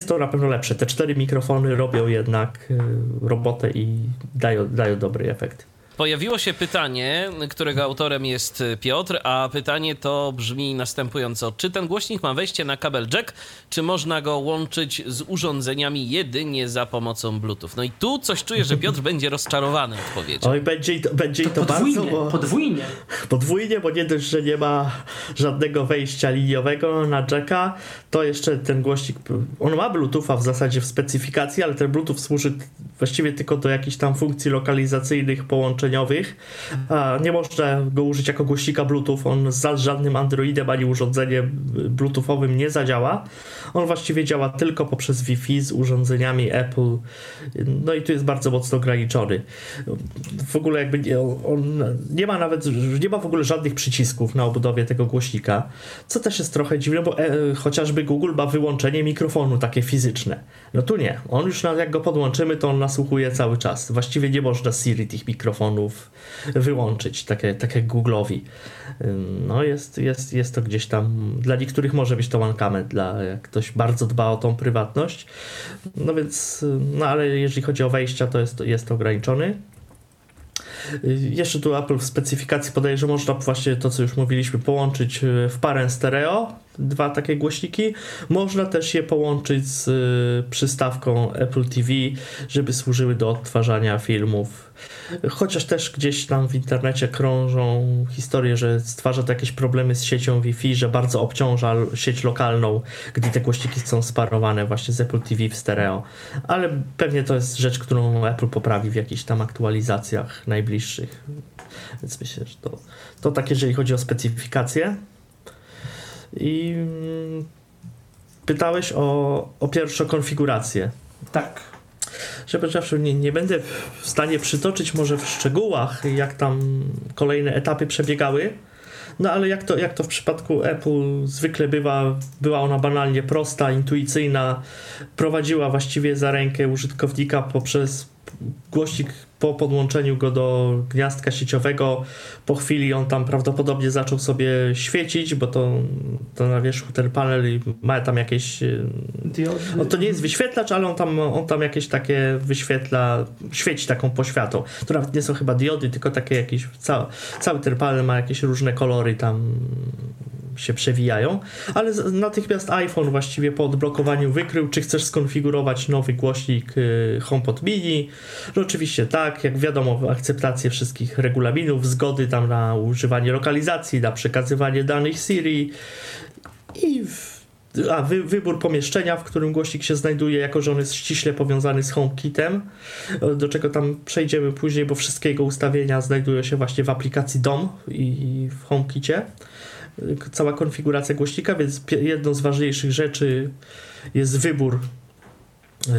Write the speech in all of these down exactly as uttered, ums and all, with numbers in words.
to na pewno lepsze. Te cztery mikrofony robią jednak robotę i dają, dają dobry efekt. Pojawiło się pytanie, którego autorem jest Piotr, a pytanie to brzmi następująco. Czy ten głośnik ma wejście na kabel jack, czy można go łączyć z urządzeniami jedynie za pomocą Bluetooth? No i tu coś czuję, że Piotr będzie rozczarowany odpowiedzią. Oj, będzie i to, będzie to, i to podwójnie, bardzo, bo... Podwójnie. Podwójnie, bo nie dość, że nie ma żadnego wejścia liniowego na jacka, to jeszcze ten głośnik, on ma Bluetootha w zasadzie w specyfikacji, ale ten Bluetooth służy właściwie tylko do jakichś tam funkcji lokalizacyjnych, połączeń. A nie można go użyć jako głośnika Bluetooth, on z żadnym Androidem ani urządzeniem bluetoothowym nie zadziała. On właściwie działa tylko poprzez Wi-Fi z urządzeniami Apple, no i tu jest bardzo mocno ograniczony. W ogóle jakby nie, on nie ma nawet, nie ma w ogóle żadnych przycisków na obudowie tego głośnika, co też jest trochę dziwne, bo e, chociażby Google ma wyłączenie mikrofonu takie fizyczne. No tu nie. On już jak go podłączymy, to on nasłuchuje cały czas. Właściwie nie można Siri tych mikrofonów wyłączyć, takie, takie Google'owi. No jest, jest, jest to gdzieś tam, dla niektórych może być to mankament, dla jak ktoś bardzo dba o tą prywatność. No więc, no ale jeżeli chodzi o wejścia, to jest, jest to ograniczony. Jeszcze tu Apple w specyfikacji podaje, że można właśnie to, co już mówiliśmy, połączyć w parę stereo, dwa takie głośniki. Można też je połączyć z przystawką Apple T V, żeby służyły do odtwarzania filmów. Chociaż też gdzieś tam w internecie krążą historie, że stwarza to jakieś problemy z siecią Wi-Fi, że bardzo obciąża sieć lokalną, gdy te głośniki są sparowane właśnie z Apple T V w stereo. Ale pewnie to jest rzecz, którą Apple poprawi w jakichś tam aktualizacjach najbliższych. Więc myślę, że to, to tak, jeżeli chodzi o specyfikację. I pytałeś o, o pierwszą konfigurację. Tak. Że nie, nie będę w stanie przytoczyć może w szczegółach, jak tam kolejne etapy przebiegały, no ale jak to, jak to w przypadku Apple zwykle bywa, była ona banalnie prosta, intuicyjna, prowadziła właściwie za rękę użytkownika poprzez głośnik po podłączeniu go do gniazdka sieciowego. Po chwili on tam prawdopodobnie zaczął sobie świecić, bo to, to na wierzchu ten panel ma tam jakieś... On to nie jest wyświetlacz, ale on tam, on tam jakieś takie wyświetla, świeci taką poświatą. To nawet nie są chyba diody, tylko takie jakieś... Cały, cały ten panel ma jakieś różne kolory tam się przewijają, ale natychmiast iPhone właściwie po odblokowaniu wykrył, czy chcesz skonfigurować nowy głośnik HomePod Mini. No oczywiście tak, jak wiadomo, akceptację wszystkich regulaminów, zgody tam na używanie lokalizacji, na przekazywanie danych Siri i w, a wy, wybór pomieszczenia, w którym głośnik się znajduje, jako że on jest ściśle powiązany z HomeKitem, do czego tam przejdziemy później, bo wszystkie jego ustawienia znajdują się właśnie w aplikacji Dom i w HomeKicie. Cała konfiguracja głośnika, więc jedną z ważniejszych rzeczy jest wybór yy,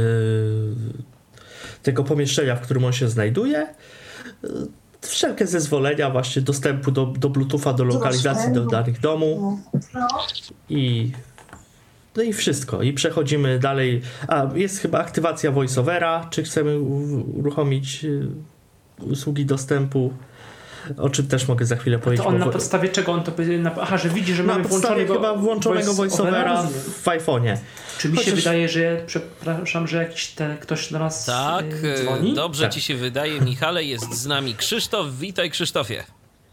tego pomieszczenia, w którym on się znajduje. Yy, wszelkie zezwolenia właśnie dostępu do, do Bluetootha, do lokalizacji do danych domu i no i wszystko. I przechodzimy dalej. A, jest chyba aktywacja voiceovera, czy chcemy uruchomić yy, usługi dostępu, o czym też mogę za chwilę powiedzieć. To on na podstawie czego on to powiedział? Aha, że widzi, że na mamy włączonego chyba włączonego voiceovera w iPhone'ie. Czy mi Chociaż... się wydaje, że przepraszam, że jakiś te, ktoś do nas tak, yy, dzwoni? Dobrze tak. Ci się wydaje, Michale. Jest z nami Krzysztof. Witaj, Krzysztofie.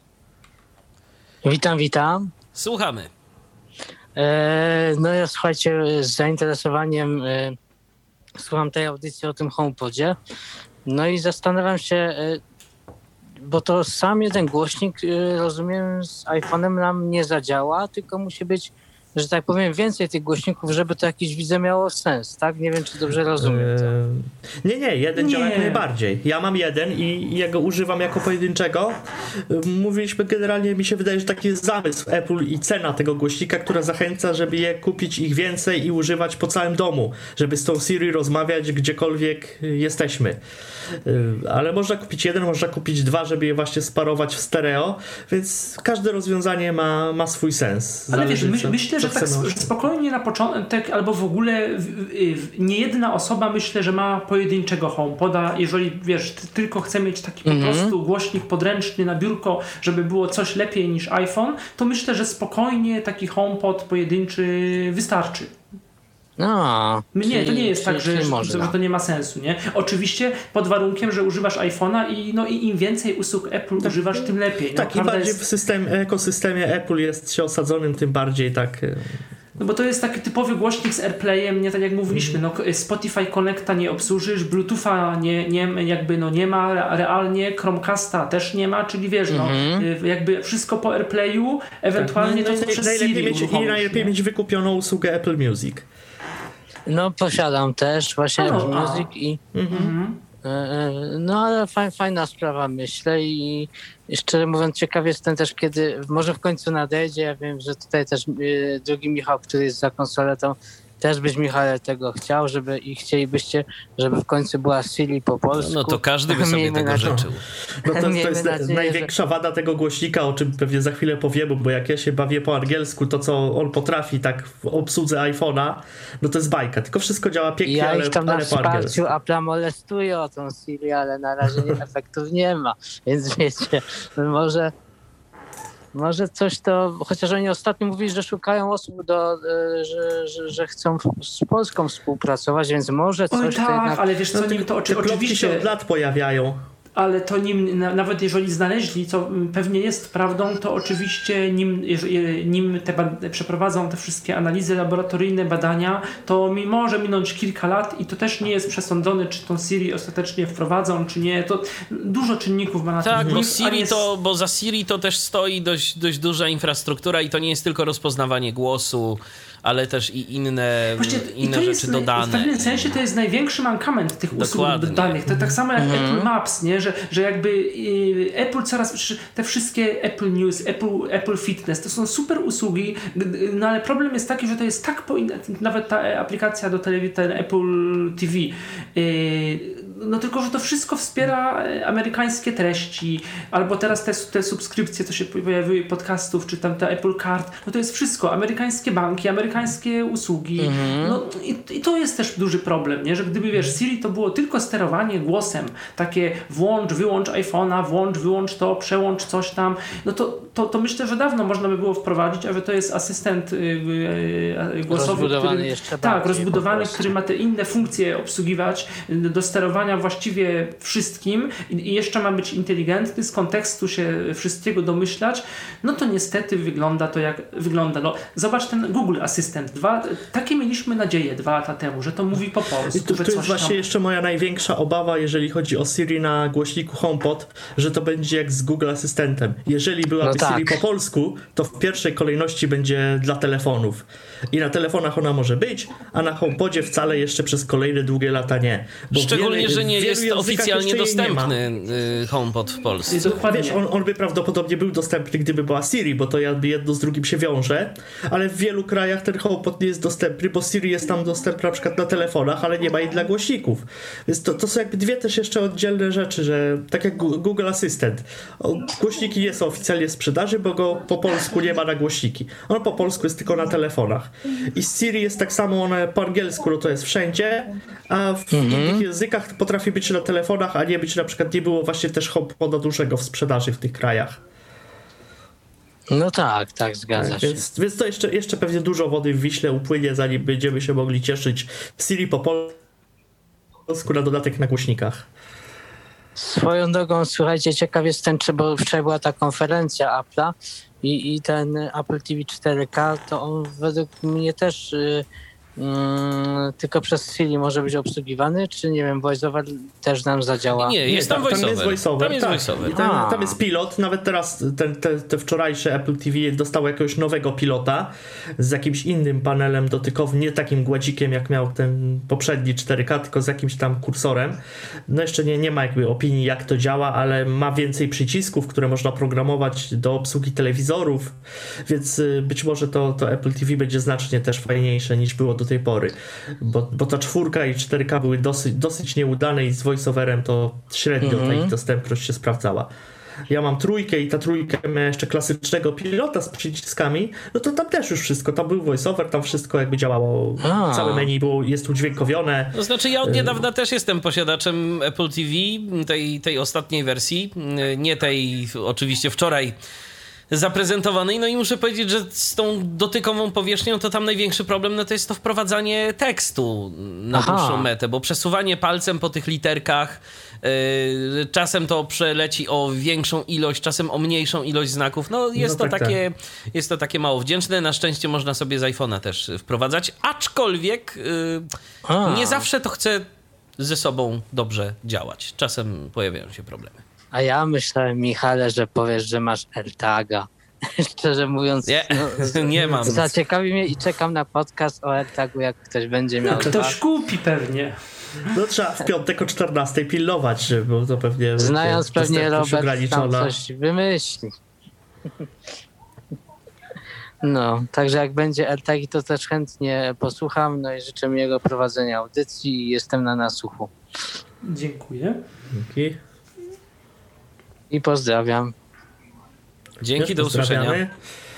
Witam, witam. Słuchamy. E, no ja słuchajcie, z zainteresowaniem e, słucham tej audycji o tym HomePodzie. No i zastanawiam się, e, bo to sam jeden głośnik, rozumiem, z iPhone'em nam nie zadziała, tylko musi być, że tak powiem, więcej tych głośników, żeby to jakiś, widzę, miało sens, tak? Nie wiem, czy dobrze rozumiem. Eee, nie, nie, jeden nie. działa jak najbardziej. Ja mam jeden i ja go używam jako pojedynczego. Mówiliśmy generalnie, mi się wydaje, że taki jest zamysł Apple i cena tego głośnika, która zachęca, żeby je kupić ich więcej i używać po całym domu, żeby z tą Siri rozmawiać gdziekolwiek jesteśmy. Eee, ale można kupić jeden, można kupić dwa, żeby je właśnie sparować w stereo, więc każde rozwiązanie ma, ma swój sens. Ale wiesz, my, co, myślę, że tak spokojnie na początek, albo w ogóle nie jedna osoba, myślę, że ma pojedynczego HomePoda, jeżeli wiesz, tylko chce mieć taki mm-hmm. po prostu głośnik podręczny na biurko, żeby było coś lepiej niż iPhone, to myślę, że spokojnie taki HomePod pojedynczy wystarczy. No, Nie, to nie jest czyli, tak, że, że, że to nie ma sensu, nie? Oczywiście pod warunkiem, że używasz iPhone'a i, no, i im więcej usług Apple tak, używasz, tym lepiej. No, tak, im bardziej jest... w systemie, ekosystemie Apple jest się osadzonym, tym bardziej tak... No bo to jest taki typowy głośnik z AirPlayem, nie tak jak mówiliśmy, no Spotify Connecta nie obsłużysz, Bluetootha nie, nie, jakby no nie ma realnie, Chromecasta też nie ma, czyli wiesz, no mm-hmm. jakby wszystko po AirPlayu, ewentualnie tak, no, to co przez Siri mieć, I najlepiej mieć wykupioną usługę Apple Music. No posiadam też właśnie no, Apple Music a. i mm-hmm. no ale faj, fajna sprawa myślę i szczerze mówiąc ciekawy jestem też kiedy, może w końcu nadejdzie, ja wiem, że tutaj też y, drugi Michał, który jest za konsoletą, też byś Michale tego chciał, żeby i chcielibyście, żeby w końcu była Siri po polsku. No to każdy by sobie tego życzył. No to, to jest nadzieję, największa że... wada tego głośnika, o czym pewnie za chwilę powiemy, bo jak ja się bawię po angielsku, to co on potrafi tak w obsłudze iPhone'a, no to jest bajka. Tylko wszystko działa pięknie, ja ale, ich tam ale na po angielsku. Apple'a molestuję o tą Siri, ale na razie nie, efektów nie ma. Więc wiecie, może... Może coś to, chociaż oni ostatnio mówili, że szukają osób, do, że, że, że chcą z Polską współpracować, więc może coś... Oj tak, jednak... ale wiesz co, no, nim to oczy, te oczywiście się od lat pojawiają. Ale to nim, nawet jeżeli znaleźli, co pewnie jest prawdą, to oczywiście nim, nim te bad- przeprowadzą te wszystkie analizy laboratoryjne, badania, to mi może minąć kilka lat i to też nie jest przesądzone, czy tą Siri ostatecznie wprowadzą, czy nie. To dużo czynników ma na tak, tym. bo Siri jest... to, bo za Siri to też stoi dość, dość duża infrastruktura i to nie jest tylko rozpoznawanie głosu, ale też i inne, Właśnie, inne i to rzeczy jest, dodane. W pewnym sensie to jest największy mankament tych usług dodanych. To tak samo jak mm. Apple Maps, nie? Że, że jakby y, Apple coraz, te wszystkie Apple News, Apple, Apple Fitness, to są super usługi, no ale problem jest taki, że to jest tak, po, nawet ta aplikacja do telewizji, ten Apple T V, y, no tylko, że to wszystko wspiera amerykańskie treści, albo teraz te, te subskrypcje, co się pojawiły, podcastów, czy tam te Apple Card, no to jest wszystko, amerykańskie banki, amerykańskie usługi, mm-hmm. no i, i to jest też duży problem, nie? Że gdyby, wiesz, Siri to było tylko sterowanie głosem, takie włącz, wyłącz iPhone'a, włącz, wyłącz to, przełącz coś tam, no to, to, to myślę, że dawno można by było wprowadzić, a że to jest asystent yy, yy, głosowy, rozbudowany który, jeszcze tak, rozbudowany, który ma te inne funkcje obsługiwać, do sterowania właściwie wszystkim i jeszcze ma być inteligentny, z kontekstu się wszystkiego domyślać, no to niestety wygląda to jak wygląda. No, zobacz ten Google Asystent. Dwa, takie mieliśmy nadzieję dwa lata temu, że to mówi po polsku. I to, że to coś jest właśnie tam... jeszcze moja największa obawa, jeżeli chodzi o Siri na głośniku HomePod, że to będzie jak z Google Asystentem. Jeżeli byłaby no tak. Siri po polsku, to w pierwszej kolejności będzie dla telefonów. I na telefonach ona może być, a na HomePodzie wcale jeszcze przez kolejne długie lata nie. Bo szczególnie, wiele, że nie jest oficjalnie dostępny nie HomePod w Polsce. Dokładnie. Wiesz, on, on by prawdopodobnie był dostępny, gdyby była Siri, bo to jakby jedno z drugim się wiąże, ale w wielu krajach ten HomePod nie jest dostępny, bo Siri jest tam dostępna na przykład na telefonach, ale nie ma jej dla głośników. Więc to, to są jakby dwie też jeszcze oddzielne rzeczy, że tak jak Google Assistant. Głośniki nie są oficjalnie w sprzedaży, bo go po polsku nie ma na głośniki. On po polsku jest tylko na telefonach. I Siri jest tak samo, one po angielsku, no to jest wszędzie, a w mhm. innych językach potrafi być na telefonach, a nie być na przykład, nie było właśnie też HomePoda dużego w sprzedaży w tych krajach. No tak, tak, zgadza tak, się. Więc, więc to jeszcze, jeszcze pewnie dużo wody w Wiśle upłynie, zanim będziemy się mogli cieszyć Siri po polsku na dodatek na głośnikach. Swoją drogą, słuchajcie, ciekaw jestem, czy bo wczoraj była ta konferencja Apple'a i, i ten Apple T V cztery K, to on według mnie też y, y, tylko przez Siri może być obsługiwany, czy nie wiem, VoiceOver też nam zadziała? Nie, jest nie, tam, tam voiceover. Tam jest VoiceOver. Tam jest tak. voiceover. Tam, tam jest pilot. Nawet teraz ten, te, te wczorajsze Apple T V dostało jakiegoś nowego pilota z jakimś innym panelem dotykowym, nie takim gładzikiem jak miał ten poprzedni cztery K, tylko z jakimś tam kursorem. No jeszcze nie, nie ma jakby opinii jak to działa, ale ma więcej przycisków, które można programować do obsługi telewizorów, więc być może to, to Apple T V będzie znacznie też fajniejsze niż było do tej pory, bo, bo ta czwórka i cztery K były dosyć, dosyć nieudane i z voiceoverem to średnio mm-hmm. ta ich dostępność się sprawdzała. Ja mam trójkę i ta trójka miała jeszcze klasycznego pilota z przyciskami, no to tam też już wszystko, tam był voiceover, tam wszystko jakby działało, A. całe menu było, jest udźwiękowione. To znaczy ja od niedawna też jestem posiadaczem Apple T V, tej, tej ostatniej wersji, nie tej oczywiście wczoraj zaprezentowany. No i muszę powiedzieć, że z tą dotykową powierzchnią to tam największy problem no to jest to wprowadzanie tekstu na Aha. dłuższą metę, bo przesuwanie palcem po tych literkach, yy, czasem to przeleci o większą ilość, czasem o mniejszą ilość znaków. No jest, No to, tak, takie, jest to takie mało wdzięczne. Na szczęście można sobie z iPhone'a też wprowadzać, aczkolwiek yy, nie zawsze to chce ze sobą dobrze działać. Czasem pojawiają się problemy. A ja myślałem, Michale, że powiesz, że masz AirTaga. Szczerze mówiąc, Nie, no, nie mam. Zaciekawi mnie i czekam na podcast o AirTagu, jak ktoś będzie miał. Ktoś kupi pewnie. No trzeba w piątek o czternastej pilnować, bo to pewnie... Znając pewnie dostępność Robert, tam ograniczona. coś wymyśli. No, także jak będzie AirTagi, to też chętnie posłucham, no i życzę miłego prowadzenia audycji i jestem na nasłuchu. Dziękuję. Dzięki. I pozdrawiam. Dzięki, Też do usłyszenia. pozdrawiamy.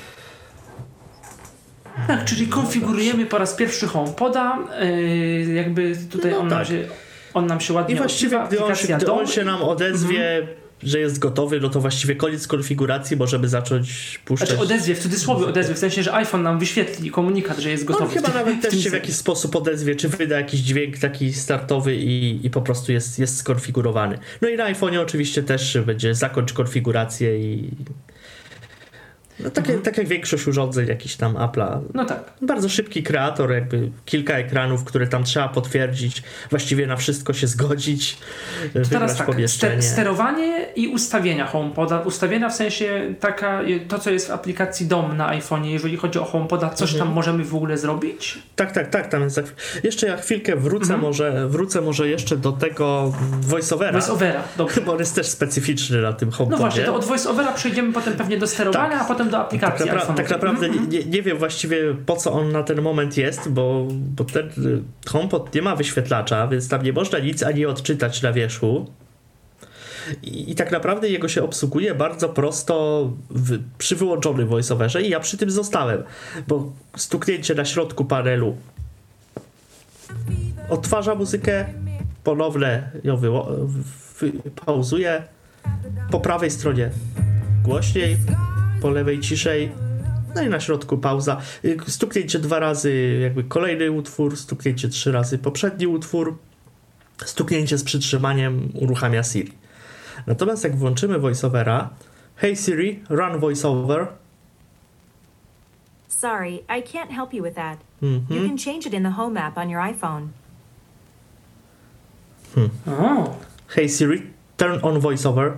Tak, czyli konfigurujemy po raz pierwszy HomePoda, yy, jakby tutaj No on, nam tak. się, on nam się ładnie I właściwie, odkrywa, gdy on, się, aplikacja gdy on dom. się nam odezwie, Mhm. że jest gotowy, no to właściwie koniec konfiguracji, możemy zacząć puszczać. Znaczy odezwie, w cudzysłowie odezwie, w sensie, że iPhone nam wyświetli komunikat, że jest gotowy. On chyba w tym- nawet w też tym się w jakiś sposób odezwie, czy wyda jakiś dźwięk taki startowy i, i po prostu jest, jest skonfigurowany. No i na iPhone'ie oczywiście też będzie zakończ konfigurację i... No tak, jak, tak jak większość urządzeń jakiś tam Apple'a. No tak. Bardzo szybki kreator, jakby kilka ekranów, które tam trzeba potwierdzić, właściwie na wszystko się zgodzić, Teraz wybrać tak, pomieszczenie. ster- sterowanie i ustawienia HomePoda. Ustawienia w sensie taka, to co jest w aplikacji dom na iPhone'ie, jeżeli chodzi o HomePoda, coś Mhm. tam możemy w ogóle zrobić? Tak, tak, tak. Tam jest za... Jeszcze ja chwilkę wrócę, Mhm. może, wrócę może jeszcze do tego voiceovera, VoiceOvera, dobrze. bo on jest też specyficzny na tym HomePodzie. No właśnie, to od VoiceOvera przejdziemy potem pewnie do sterowania, Tak. a potem do Tak, aplikacji napra- iPhone'owej. tak naprawdę Mhm. nie, nie wiem właściwie po co on na ten moment jest, bo, bo ten y, HomePod nie ma wyświetlacza, więc tam nie można nic ani odczytać na wierzchu. I, i tak naprawdę jego się obsługuje bardzo prosto w, przy wyłączonym voiceoverze i ja przy tym zostałem, bo stuknięcie na środku panelu odtwarza muzykę, ponownie ją wyło- wy- pauzuje, po prawej stronie głośniej, po lewej ciszej, no i na środku pauza. Stuknięcie dwa razy jakby kolejny utwór, stuknięcie trzy razy poprzedni utwór, stuknięcie z przytrzymaniem uruchamia Siri. Natomiast jak włączymy voiceovera, hey Siri, run voiceover. Sorry, I can't help you with that. Mhm. You can change it in the Home app on your iPhone. O, Hey Siri, turn on voiceover.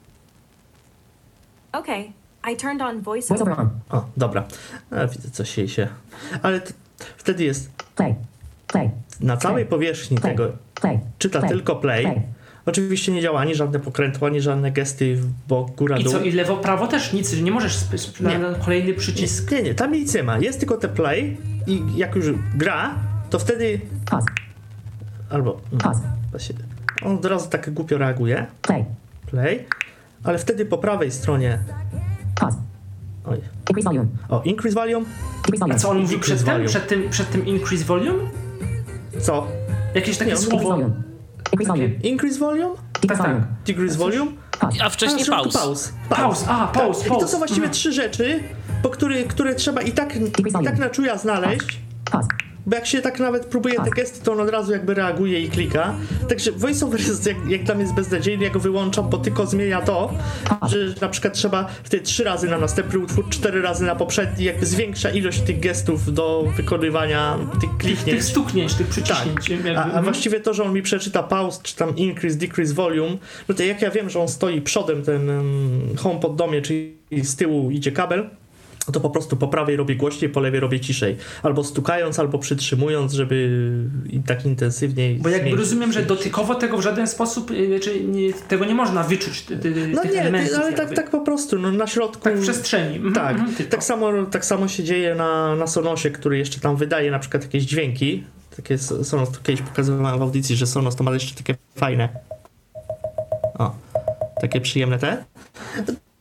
Okay, I turned on voiceover. O, dobra. A, widzę, coś jej się... Ale t- wtedy jest Play. Play. na całej powierzchni Play. tego Play. czyta Play. tylko play. Play. Oczywiście nie działa ani żadne pokrętło, ani żadne gesty w bok, góra, i dół. co, i lewo, prawo też nic, że nie możesz sp- sp- Nie. na kolejny przycisk. Nie, nie, tam nic nie ma. Jest tylko te play i jak już gra, to wtedy... Pause. Albo... Pause. Właśnie, on od razu tak głupio reaguje. Play. Play. Ale wtedy po prawej stronie... Pause. Oj. Increase volume. O, increase volume. Increase A volume. co on mówi Increase przedtem? volume. Przed tym, przed tym increase volume? Co? Jakieś takie Nie, on Increase słowo. volume. Increase volume. Increase volume? Decrease tak. volume. Decrease volume? Pause. A wcześniej A, w środku pauz. pauz. Pauz, a, pauz, Tak. I pauz. to są właściwie Mhm. trzy rzeczy, po który, które trzeba i tak, i tak na czuja znaleźć. Pause. Bo jak się tak nawet próbuje te gesty, to on od razu jakby reaguje i klika. Także voiceover jest, jak, jak dla mnie jest beznadziejny, ja go wyłączam, bo tylko zmienia to, że na przykład trzeba wtedy trzy razy na następny utwór, cztery razy na poprzedni, jakby zwiększa ilość tych gestów do wykonywania tych Tych, kliknięć. tych stuknięć, tych Tak, przyciśnięć. jakby. a, a Mhm. właściwie to, że on mi przeczyta pause, czy tam increase, decrease volume, no to jak ja wiem, że on stoi przodem, ten um, HomePod do mnie, czyli z tyłu idzie kabel, to po prostu po prawej robię głośniej, po lewej robię ciszej. Albo stukając, albo przytrzymując, żeby i tak intensywniej... Bo jakby zmienić. rozumiem, że dotykowo tego w żaden sposób, y, czy nie, tego nie można wyczuć, ty, ty, No tych nie, elementów. ty, ale tak, jakby. tak po prostu, no na środku... Tak w przestrzeni. Mhm, Tak, mhm, tylko. tak, samo, tak samo się dzieje na, na Sonosie, który jeszcze tam wydaje na przykład jakieś dźwięki. Takie Sonos, to kiedyś pokazywałem w audycji, że Sonos to ma jeszcze takie fajne. O, takie przyjemne te.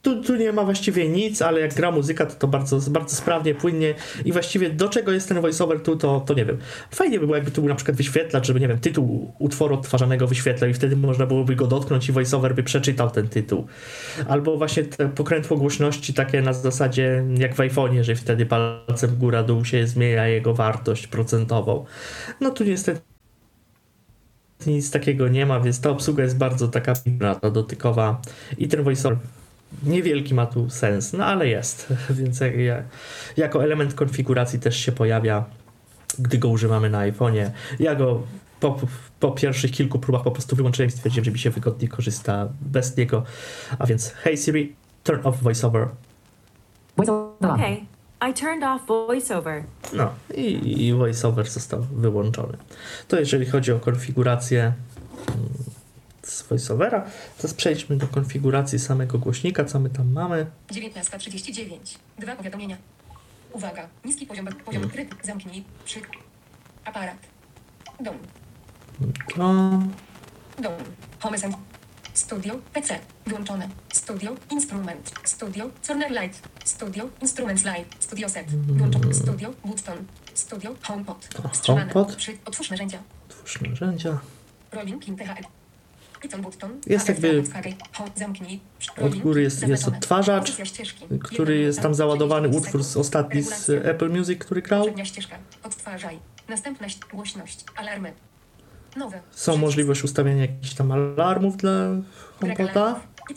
tu, tu nie ma właściwie nic, ale jak gra muzyka, to to bardzo, bardzo sprawnie, płynnie i właściwie do czego jest ten voiceover tu, to, to nie wiem. Fajnie by było, jakby tu był na przykład wyświetlacz, żeby, nie wiem, tytuł utworu odtwarzanego wyświetlał i wtedy można byłoby go dotknąć i voiceover by przeczytał ten tytuł. Albo właśnie te pokrętło głośności takie na zasadzie jak w iPhone'ie, że wtedy palcem w górę dół się zmienia jego wartość procentową. No tu niestety nic takiego nie ma, więc ta obsługa jest bardzo taka ta dotykowa i ten voiceover niewielki ma tu sens, no ale jest, więc jak, jak, jako element konfiguracji też się pojawia, gdy go używamy na iPhone'ie. Ja go po, po pierwszych kilku próbach po prostu wyłączyłem i stwierdziłem, że mi się wygodnie korzysta bez niego, a więc hey Siri, turn off voiceover. Voiceover on. Okay, I turned off voiceover. No i, i voiceover został wyłączony. To jeżeli chodzi o konfigurację z voiceovera, teraz przejdźmy do konfiguracji samego głośnika, co my tam mamy. dziewiętnasta trzydzieści dziewięć. Dwa powiadomienia. Uwaga. Niski poziom, poziom krytyk. Zamknij. Przyk. Aparat. Dom. To... Dom. Home Center. Studio. P C. Wyłączone. Studio. Instrument. Studio. Corner Light. Studio. Instruments Light. Studio Set. Wyłączone. Studio. Button. Studio. HomePod. Wstrzymane. HomePod. Przy... Otwórz narzędzia. Otwórz narzędzia. Rolling in T H L. Jest jakby od góry jest, jest odtwarzacz, który jest tam załadowany utwór z ostatni z Apple Music, który grał. Odtwarzaj. Następna głośność. Alarmy. Nowe. Są możliwość ustawiania jakichś tam alarmów dla HomePoda.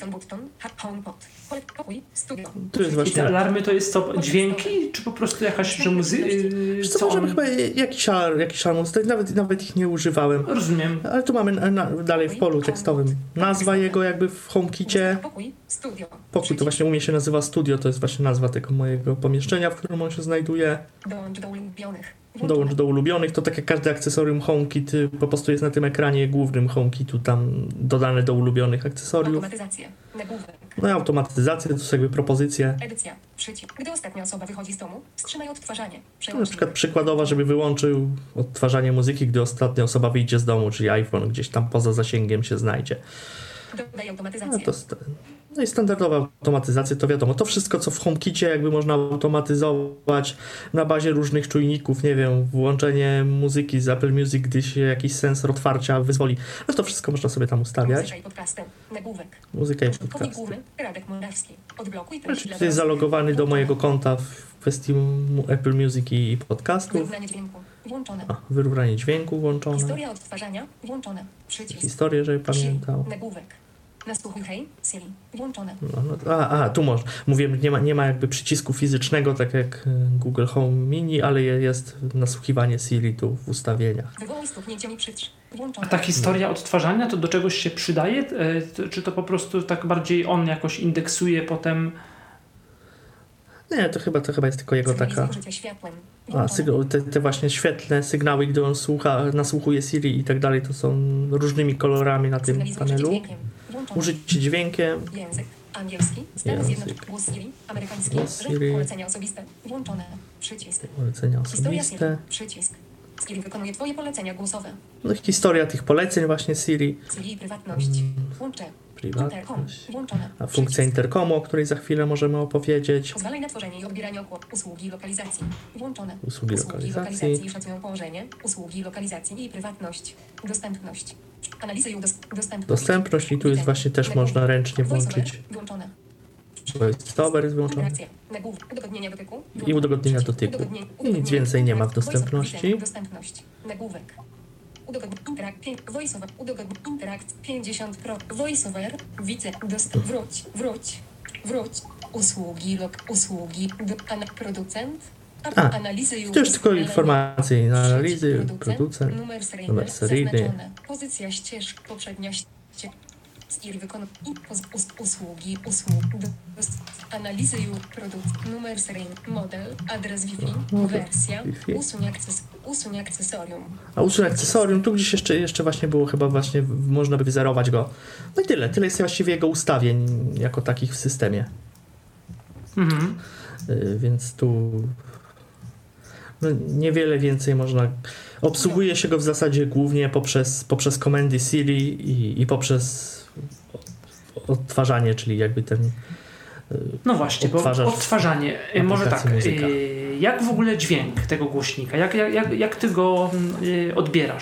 Tu jest właśnie... I te alarmy to jest co, dźwięki, czy po prostu jakaś, że muzyka? Co, co możemy on... chyba jakiś alarm, jakiś alarm, nawet, nawet ich nie używałem. Rozumiem. Ale tu mamy na, na, dalej w polu tekstowym nazwa jego jakby w HomeKicie. Pokój to właśnie u mnie się nazywa studio, to jest właśnie nazwa tego mojego pomieszczenia, w którym on się znajduje. Dołącz do ulubionych. Dołącz do ulubionych, to tak jak każde akcesorium HomeKit po prostu jest na tym ekranie głównym HomeKitu tam dodane do ulubionych akcesoriów. Automatyzacja. Nagłówek. No i automatyzacja to są jakby propozycje. Edycja. Przycisk. Gdy ostatnia osoba wychodzi z domu, wstrzymaj odtwarzanie. To na przykład przykładowa, żeby wyłączył odtwarzanie muzyki, gdy ostatnia osoba wyjdzie z domu, czyli iPhone gdzieś tam poza zasięgiem się znajdzie. Dodaj automatyzację. No, to, no i standardowa automatyzacja, to wiadomo, to wszystko, co w HomeKicie jakby można automatyzować na bazie różnych czujników, nie wiem, włączenie muzyki z Apple Music, gdy się jakiś sensor otwarcia wyzwoli, no to wszystko można sobie tam ustawiać. Muzyka i podcasty. Nagłówek. Muzyka i podcasty. Główny, Radek Morawski. Odblokuj treści. Tutaj jest zalogowany do mojego konta w kwestii Apple Music i podcastów. Wyrównanie dźwięku. Włączone. A, wyrównanie dźwięku włączone. Historia odtwarzania. Włączone. Przycisk. Historię, żeby pamiętał. Nagłówek. Nasłuchuj hej, Siri. Włączone. No, no, a, a, tu można. Mówię, nie ma, nie ma jakby przycisku fizycznego, tak jak Google Home Mini, ale jest nasłuchiwanie Siri tu w ustawieniach. Wywołuj stuknięcie mi przytrz. Włączone. A ta historia odtwarzania to do czegoś się przydaje? Czy to po prostu tak bardziej on jakoś indeksuje potem? Nie, to chyba, to chyba jest tylko jego taka... A, te, te właśnie świetlne sygnały, gdy on słucha, nasłuchuje Siri i tak dalej, to są różnymi kolorami na tym panelu. Użycie dźwiękiem. Język angielski, Stany Zjednoczone, głos Siri, amerykański, Siri. Polecenia osobiste, włączone, przycisk. Polecenia osobiste. Przycisk. Siri wykonuje twoje polecenia głosowe. No i historia tych poleceń właśnie Siri. Siri i prywatność. Włączę. Prywatność. A funkcja interkomu, o której za chwilę możemy opowiedzieć. Pozwalaj na tworzenie i odbieranie usługi lokalizacji. Włączone. Usługi, usługi lokalizacji. lokalizacji szacują położenie. Usługi lokalizacji i prywatność. Dostępność. Analizy i dostępność. Dostępność i tu jest właśnie też można ręcznie włączyć. Włączone. VoiceOver jest włączony. Udogodnienia dotyku. I udogodnienia dotyku. I nic więcej nie ma w dostępności. Dostępność. Nagłówek. VoiceOver. Interakt pięćdziesiąt procent. VoiceOver. Widzę. Dostęp. Wróć. Wróć. Wróć. Usługi. Lok. Usługi. Producent. A, analizy to już tylko informacje. Analizy, producent, producent numer seryjny, numer seryjny. Pozycja ścieżki, poprzednia ścieżka. Siri wykonuje usługi, usługi, analizy i produkt, numer seryjny, model, adres Wi-Fi, no, wersja, Wi-Fi. Usuń, akces, usuń akcesorium. A usuń akcesorium, tu gdzieś jeszcze, jeszcze właśnie było chyba właśnie, można by wyzerować go. No i tyle, tyle jest właściwie jego ustawień jako takich w systemie. Mhm. Y, więc tu no, niewiele więcej można. Obsługuje się go w zasadzie głównie poprzez, poprzez komendy Siri i, i poprzez odtwarzanie, czyli jakby ten No właśnie, bo odtwarzasz odtwarzanie. Y, Może tak, aplikacji muzyka. y, jak w ogóle dźwięk tego głośnika? Jak, jak, jak, jak ty go y, odbierasz?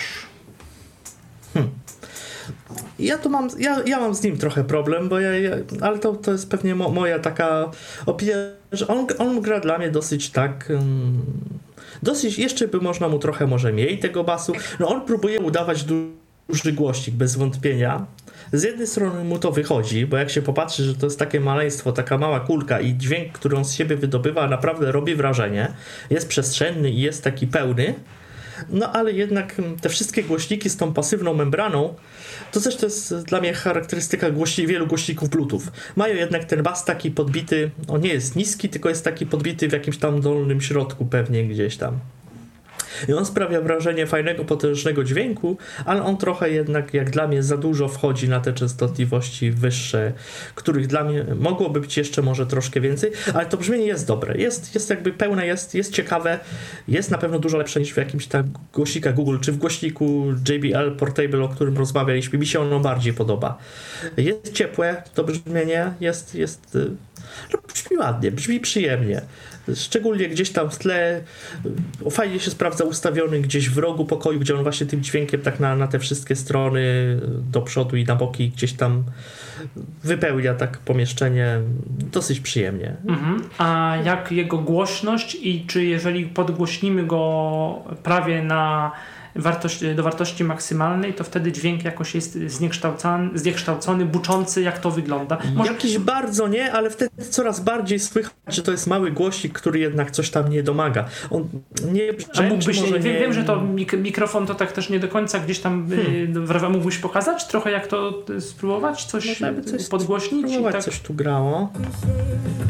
Ja tu mam, ja, ja mam z nim trochę problem, bo ja, ja ale to, to jest pewnie mo, moja taka opinia, że on, on gra dla mnie dosyć tak, um, dosyć, jeszcze by można mu trochę może mniej tego basu, no on próbuje udawać du, duży głośnik, bez wątpienia. Z jednej strony mu to wychodzi, bo jak się popatrzy, że to jest takie maleństwo, taka mała kulka i dźwięk, który on z siebie wydobywa, naprawdę robi wrażenie, jest przestrzenny i jest taki pełny. No ale jednak te wszystkie głośniki z tą pasywną membraną, to też to jest dla mnie charakterystyka głośni, wielu głośników Bluetooth. Mają jednak ten bas taki podbity, on nie jest niski, tylko jest taki podbity w jakimś tam dolnym środku pewnie gdzieś tam. I on sprawia wrażenie fajnego, potężnego dźwięku, ale on trochę jednak, jak dla mnie, za dużo wchodzi na te częstotliwości wyższe, których dla mnie mogłoby być jeszcze może troszkę więcej, ale to brzmienie jest dobre, jest, jest jakby pełne, jest, jest ciekawe, jest na pewno dużo lepsze niż w jakimś tam głośniku Google, czy w głośniku J B L Portable, o którym rozmawialiśmy. Mi się ono bardziej podoba. Jest ciepłe to brzmienie, jest, jest no, brzmi ładnie, brzmi przyjemnie. Szczególnie gdzieś tam w tle fajnie się sprawdza ustawiony gdzieś w rogu pokoju, gdzie on właśnie tym dźwiękiem tak na, na te wszystkie strony do przodu i na boki gdzieś tam wypełnia tak pomieszczenie dosyć przyjemnie. Mhm. A jak jego głośność i czy jeżeli podgłośnimy go prawie na wartość, do wartości maksymalnej, to wtedy dźwięk jakoś jest zniekształcony, zniekształcony, buczący, jak to wygląda? Może... Jakiś bardzo nie, ale wtedy coraz bardziej słychać, że to jest mały głosik, który jednak coś tam nie domaga. On nie A mógłbyś, może wiem, nie... wiem, że to mik- mikrofon to tak też nie do końca gdzieś tam hmm. mógłbyś pokazać trochę, jak to spróbować? Coś, coś podgłośnić? Spróbować i tak... coś tu grało.